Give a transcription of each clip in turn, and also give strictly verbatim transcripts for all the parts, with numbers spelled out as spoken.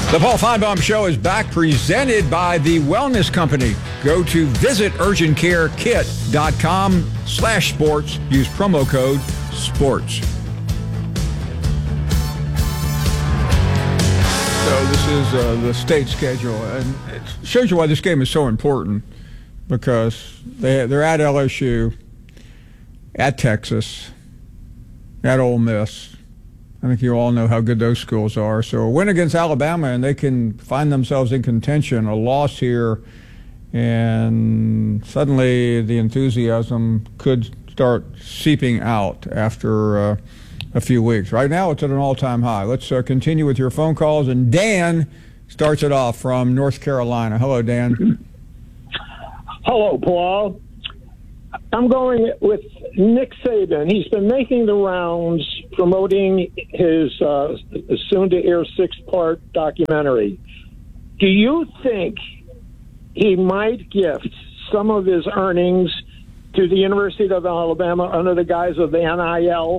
The Paul Feinbaum Show is back, presented by the Wellness Company. Go to visit urgent care kit dot com slash sports. Use promo code SPORTS. So this is uh, the state schedule, and it shows you why this game is so important, because they, they're at L S U, at Texas, at Ole Miss. I think you all know how good those schools are. So a win against Alabama, and they can find themselves in contention. A loss here, and suddenly the enthusiasm could start seeping out after uh, a few weeks. Right now, it's at an all-time high. Let's uh, continue with your phone calls, and Dan starts it off from North Carolina. Hello, Dan. Hello, Paul. I'm going with Nick Saban. He's been making the rounds promoting his uh, soon-to-air six-part documentary. Do you think he might gift some of his earnings to the University of Alabama under the guise of the N I L?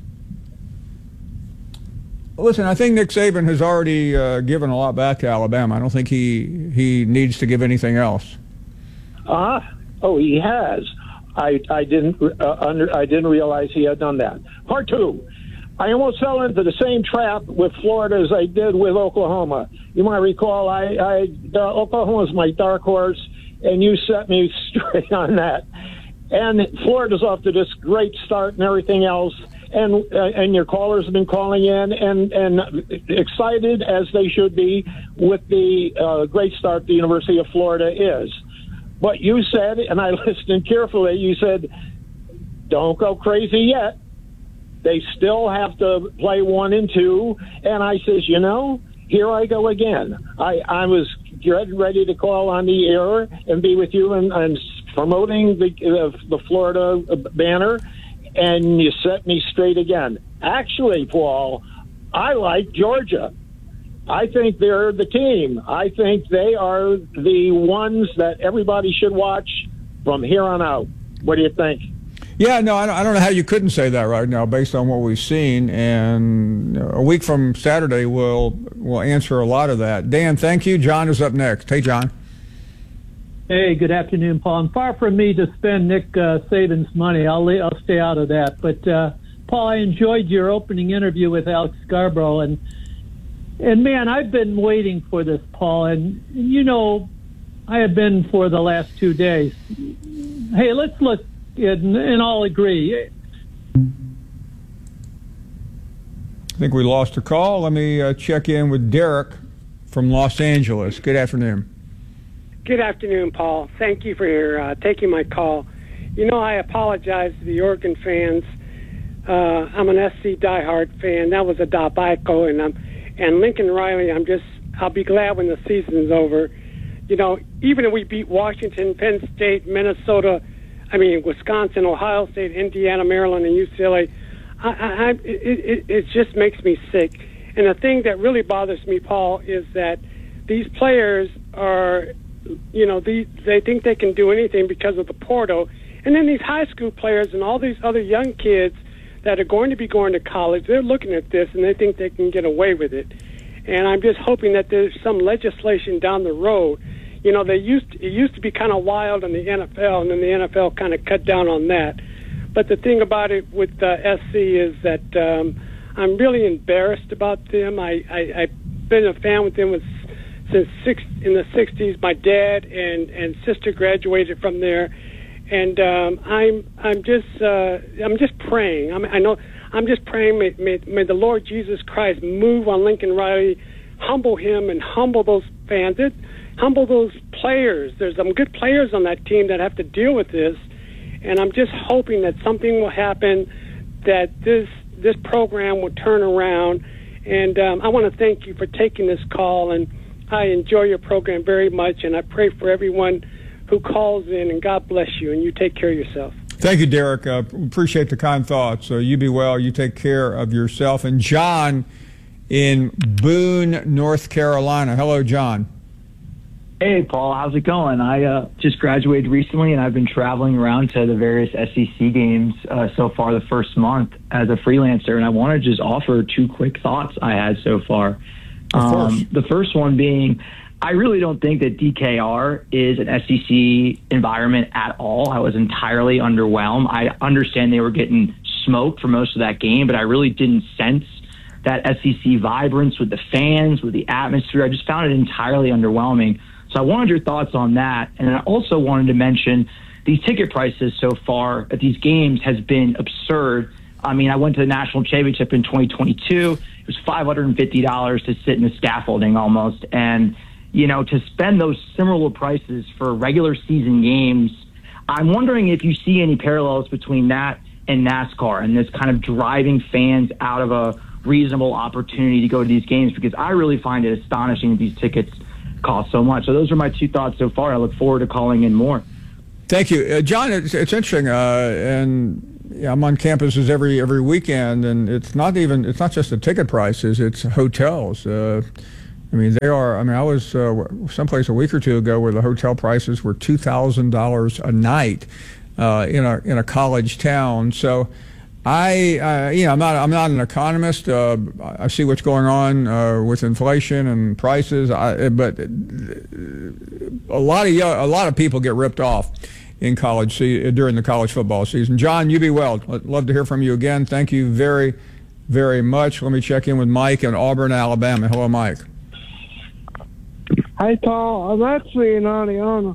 Listen, I think Nick Saban has already uh, given a lot back to Alabama. I don't think he he needs to give anything else. Ah, uh, oh, he has. I, I didn't uh, under, I didn't realize he had done that. Part two, I almost fell into the same trap with Florida as I did with Oklahoma. You might recall I, I uh, Oklahoma was my dark horse, and you set me straight on that. And Florida's off to this great start and everything else, and uh, and your callers have been calling in and, and excited, as they should be, with the uh, great start the University of Florida is. But you said, and I listened carefully, you said, don't go crazy yet. They still have to play one and two. And I says, you know, here I go again. I, I was ready to call on the air and be with you and, and promoting the, uh, the Florida banner, and you set me straight again. Actually, Paul, I like Georgia. I think they're the team. I think they are the ones that everybody should watch from here on out. What do you think? Yeah, no, I don't, I don't know how you couldn't say that right now based on what we've seen. And a week from Saturday, we'll, we'll answer a lot of that. Dan, thank you. John is up next. Hey, John. Hey, good afternoon, Paul. And far from me to spend Nick uh, Saban's money. I'll, I'll stay out of that. But, uh, Paul, I enjoyed your opening interview with Alex Scarborough, and And, man, I've been waiting for this, Paul, and, you know, I have been for the last two days. Hey, let's look, and, and all agree. I think we lost a call. Let me uh, check in with Derek from Los Angeles. Good afternoon. Good afternoon, Paul. Thank you for your, uh, taking my call. You know, I apologize to the Oregon fans. Uh, I'm an S C diehard fan. That was a debacle, and I'm And Lincoln Riley, I'm just, I'll be glad when the season's over. You know, even if we beat Washington, Penn State, Minnesota, I mean, Wisconsin, Ohio State, Indiana, Maryland, and U C L A, I, I, it, it, it just makes me sick. And the thing that really bothers me, Paul, is that these players are, you know, they, they think they can do anything because of the portal. And then these high school players and all these other young kids that are going to be going to college, they're looking at this and they think they can get away with it. And I'm just hoping that there's some legislation down the road. You know, they used to, it used to be kind of wild in the N F L, and then the N F L kind of cut down on that. But the thing about it with uh, S C is that um, I'm really embarrassed about them. I, I, I've been a fan with them with, since six, in the sixties. My dad and, and sister graduated from there. And um, I'm I'm just uh, I'm just praying. I'm, I know I'm just praying. May, may, may the Lord Jesus Christ move on Lincoln Riley, humble him, and humble those fans, it, humble those players. There's some good players on that team that have to deal with this, and I'm just hoping that something will happen, that this this program will turn around. And um, I want to thank you for taking this call, and I enjoy your program very much, and I pray for everyone who calls in, and God bless you, and you take care of yourself. Thank you, Derek. Uh, appreciate the kind thoughts. Uh, you be well. You take care of yourself. And John in Boone, North Carolina. Hello, John. Hey, Paul. How's it going? I uh, just graduated recently, and I've been traveling around to the various S E C games uh, so far the first month as a freelancer, and I want to just offer two quick thoughts I had so far. Of course. Um, the first one being, I really don't think that D K R is an S E C environment at all. I was entirely underwhelmed. I understand they were getting smoked for most of that game, but I really didn't sense that S E C vibrance with the fans, with the atmosphere. I just found it entirely underwhelming. So I wanted your thoughts on that. And I also wanted to mention these ticket prices so far at these games has been absurd. I mean, I went to the national championship in twenty twenty-two. It was five hundred fifty dollars to sit in the scaffolding almost. And, you know, to spend those similar prices for regular season games, I'm wondering if you see any parallels between that and NASCAR and this kind of driving fans out of a reasonable opportunity to go to these games, because I really find it astonishing that these tickets cost so much. So those are my two thoughts so far. I look forward to calling in more. Thank you, uh, John. It's, it's interesting, uh, and yeah, I'm on campuses every every weekend, and it's not even it's not just the ticket prices; it's hotels. Uh, I mean, they are. I mean, I was uh, someplace a week or two ago where the hotel prices were two thousand dollars a night uh, in a in a college town. So, I, uh, you know, I'm not I'm not an economist. Uh, I see what's going on uh, with inflation and prices, I, but a lot of a lot of people get ripped off in college see, during the college football season. John, you be well. I'd love to hear from you again. Thank you very, very much. Let me check in with Mike in Auburn, Alabama. Hello, Mike. Hey, Paul. I'm actually in Adiana,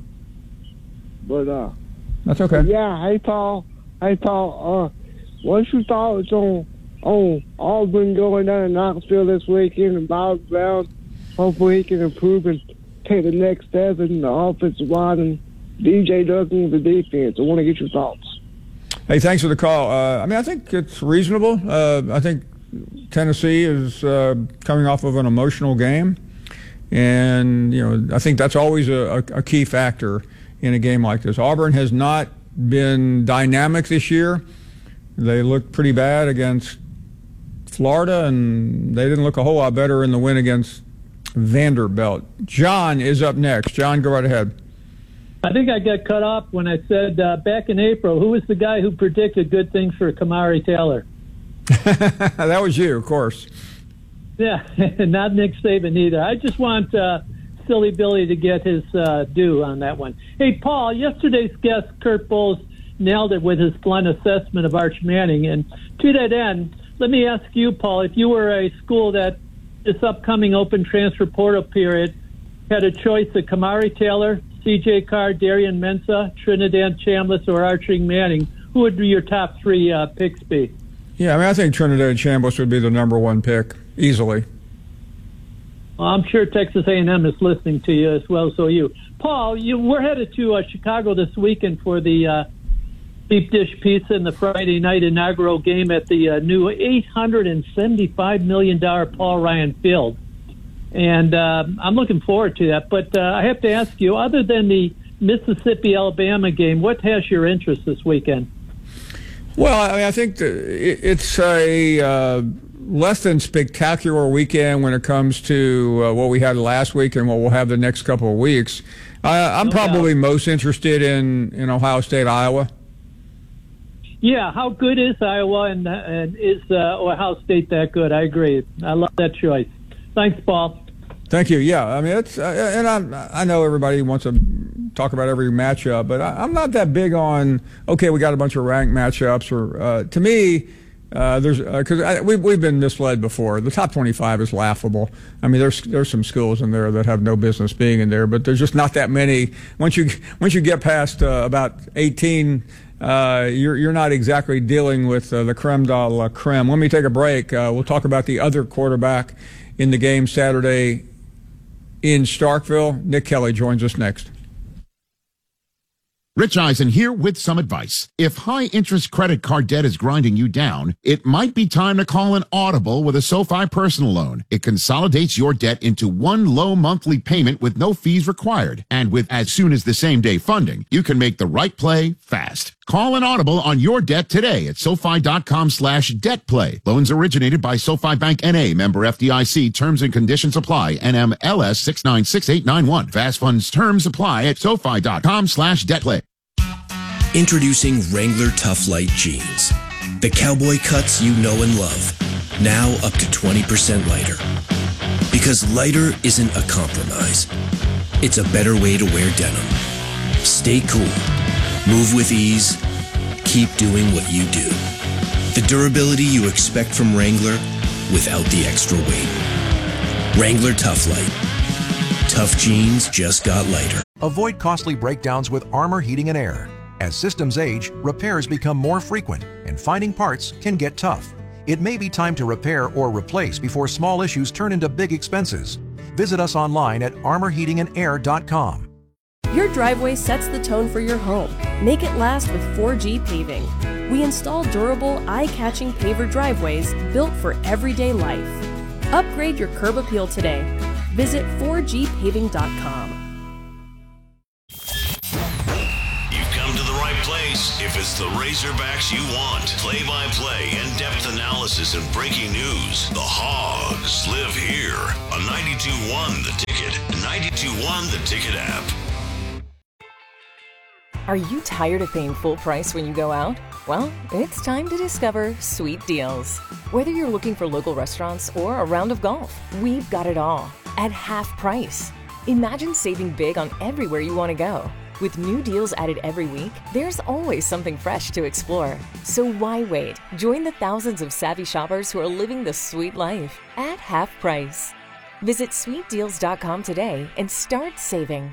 but uh, that's okay. Yeah. Hey, Paul. Hey, Paul. Uh, what's your thoughts on on Auburn going down to Knoxville this weekend and Bob Brown? Hopefully, he can improve and take the next step in the offensive line and D J Duggan with the defense. I want to get your thoughts. Hey, thanks for the call. Uh, I mean, I think it's reasonable. Uh, I think Tennessee is uh, coming off of an emotional game, and you know, I think that's always a, a, a key factor in a game like this. Auburn has not been dynamic this year. They looked pretty bad against Florida, and they didn't look a whole lot better in the win against Vanderbilt. John is up next. John, go right ahead. I think I got cut off when I said uh, back in April, who was the guy who predicted good things for Kamari Taylor? That was you, of course. Yeah, not Nick Saban either. I just want uh, Silly Billy to get his uh, due on that one. Hey, Paul, yesterday's guest, Kurt Bowles, nailed it with his blunt assessment of Arch Manning. And to that end, let me ask you, Paul, if you were a school that this upcoming open transfer portal period had a choice of Kamari Taylor, C J Carr, Darian Mensah, Trinidad Chambliss, or Archie Manning, who would your top three uh, picks be? Yeah, I mean, I think Trinidad Chambliss would be the number one pick, easily. Well, I'm sure Texas A and M is listening to you as well, so you. Paul, you, we're headed to uh, Chicago this weekend for the uh, Deep Dish Pizza and the Friday night inaugural game at the uh, new eight hundred seventy-five million dollars Paul Ryan Field. And uh, I'm looking forward to that. But uh, I have to ask you, other than the Mississippi-Alabama game, what has your interest this weekend? Well, I mean, I think it's a uh, less than spectacular weekend when it comes to uh, what we had last week and what we'll have the next couple of weeks. Uh, I'm no probably doubt. most interested in, in Ohio State, Iowa. Yeah, how good is Iowa, and, and is uh, Ohio State that good? I agree. I love that choice. Thanks, Paul. Thank you. Yeah, I mean, it's uh, and I I know everybody wants to talk about every matchup, but I, I'm not that big on. Okay, we got a bunch of ranked matchups, or uh, to me, uh, there's because uh, we we've been misled before. The top twenty-five is laughable. I mean, there's there's some schools in there that have no business being in there, but there's just not that many. Once you once you get past uh, about eighteen. Uh, you're you're not exactly dealing with uh, the creme de la creme. Let me take a break. Uh, we'll talk about the other quarterback in the game Saturday in Starkville. Nick Kelly joins us next. Rich Eisen here with some advice. If high-interest credit card debt is grinding you down, it might be time to call an Audible with a SoFi personal loan. It consolidates your debt into one low monthly payment with no fees required. And with as soon as the same day funding, you can make the right play fast. Call an Audible on your debt today at SoFi.com slash debt play. Loans originated by SoFi Bank N A, member F D I C. Terms and conditions apply. N M L S six nine six eight nine one. Fast funds terms apply at SoFi.com slash debt play. Introducing Wrangler Tough Light Jeans. The cowboy cuts you know and love. Now up to twenty percent lighter. Because Because lighter isn't a compromise. It's a better way to wear denim. Stay cool. Move with ease. Keep doing what you do. The durability you expect from Wrangler without the extra weight. Wrangler Tough Light. Tough jeans just got lighter. Avoid costly breakdowns with Armor Heating and Air. As systems age, repairs become more frequent, and finding parts can get tough. It may be time to repair or replace before small issues turn into big expenses. Visit us online at armor heating and air dot com. Your driveway sets the tone for your home. Make it last with four G Paving. We install durable, eye-catching paver driveways built for everyday life. Upgrade your curb appeal today. Visit four G paving dot com. You've come to the right place if it's the Razorbacks you want. Play-by-play, in-depth analysis, and breaking news. The Hogs live here on ninety-two point one The Ticket, ninety-two point one The Ticket app. Are you tired of paying full price when you go out? Well, it's time to discover Sweet Deals. Whether you're looking for local restaurants or a round of golf, we've got it all at half price. Imagine saving big on everywhere you want to go. With new deals added every week, there's always something fresh to explore. So why wait? Join the thousands of savvy shoppers who are living the sweet life at half price. Visit sweet deals dot com today and start saving.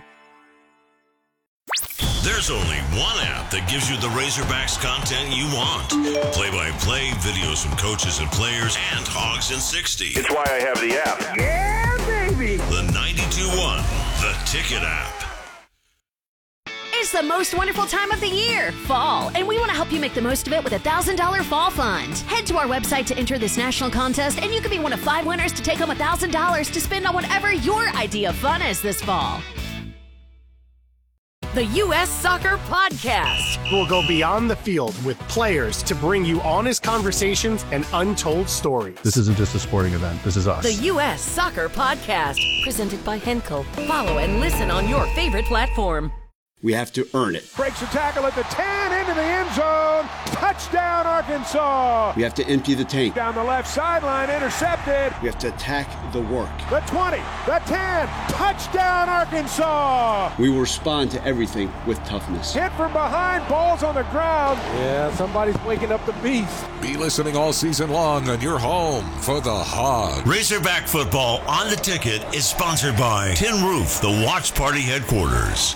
There's only one app that gives you the Razorbacks content you want. Play-by-play, videos from coaches and players, and Hogs in sixty. It's why I have the app. Yeah, baby! The ninety-two point one The Ticket app. It's the most wonderful time of the year, fall, and we want to help you make the most of it with a one thousand dollars Fall Fund. Head to our website to enter this national contest, and you could be one of five winners to take home one thousand dollars to spend on whatever your idea of fun is this fall. The U S Soccer Podcast. We'll go beyond the field with players to bring you honest conversations and untold stories. This isn't just a sporting event. This is us. The U S Soccer Podcast. Presented by Henkel. Follow and listen on your favorite platform. We have to earn it. Breaks the tackle at the ten, into the end zone. Touchdown, Arkansas. We have to empty the tank. Down the left sideline, intercepted. We have to attack the work. The twenty, the ten, touchdown, Arkansas. We will respond to everything with toughness. Hit from behind, balls on the ground. Yeah, somebody's waking up the beast. Be listening all season long on your home for the Hogs. Razorback football on the Ticket is sponsored by Tin Roof, the Watch Party headquarters.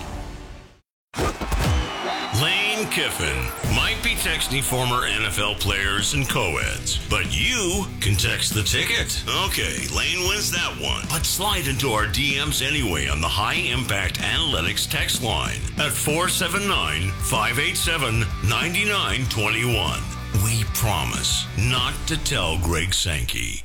Lane Kiffin might be texting former N F L players and co-eds, but you can text the Ticket. Okay, Lane wins that one, but slide into our D Ms anyway on the High Impact Analytics text line at four seven nine, five eight seven, nine nine two one. We promise not to tell Greg Sankey.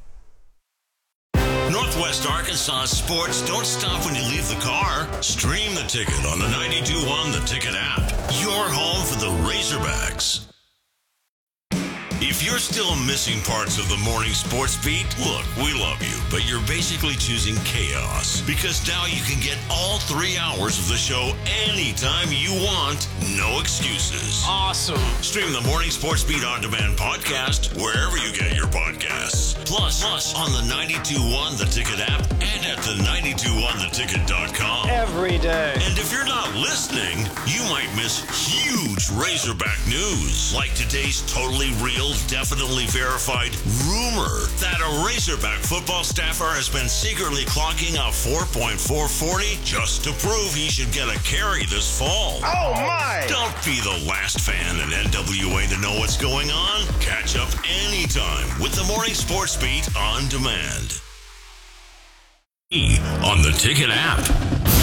Northwest Arkansas sports don't stop when you leave the car. Stream the Ticket on the ninety-two point one The Ticket app. Your home for the Razorbacks. If you're still missing parts of the morning sports beat, look, we love you, but you're basically choosing chaos because now you can get all three hours of the show anytime you want. No excuses. Awesome. Stream the Morning Sports Beat On Demand podcast wherever you get your podcasts. Plus, plus on the ninety-two point one The Ticket app and at the ninety-two point one the ticket dot com. Every day. And if you're not listening, you might miss huge Razorback news, like today's totally real, definitely verified rumor that a Razorback football staffer has been secretly clocking a four point four forty just to prove he should get a carry this fall. Oh my! Don't be the last fan in N W A to know what's going on. Catch up anytime with the Morning Sports Beat on demand. On the Ticket app.